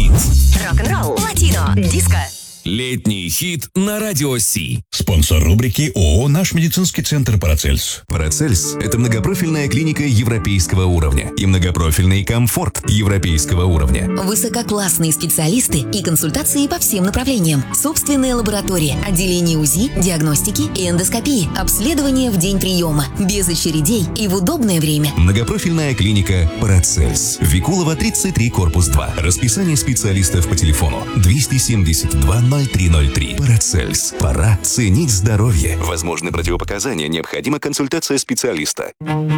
хит. Рок-н-ролл, латино, диско. Летний хит на Радио Си. Спонсор рубрики ООО «Наш медицинский центр Парацельс». Парацельс – это многопрофильная клиника европейского уровня и многопрофильный комфорт европейского уровня. Высококлассные специалисты и консультации по всем направлениям. Собственная лаборатория, отделение УЗИ, диагностики и эндоскопии, обследование в день приема, без очередей и в удобное время. Многопрофильная клиника Парацельс. Викулова, 33, корпус 2. Расписание специалистов по телефону 272 0303. Парацельс. Пора ценить здоровье. Возможны противопоказания. Необходима консультация специалиста.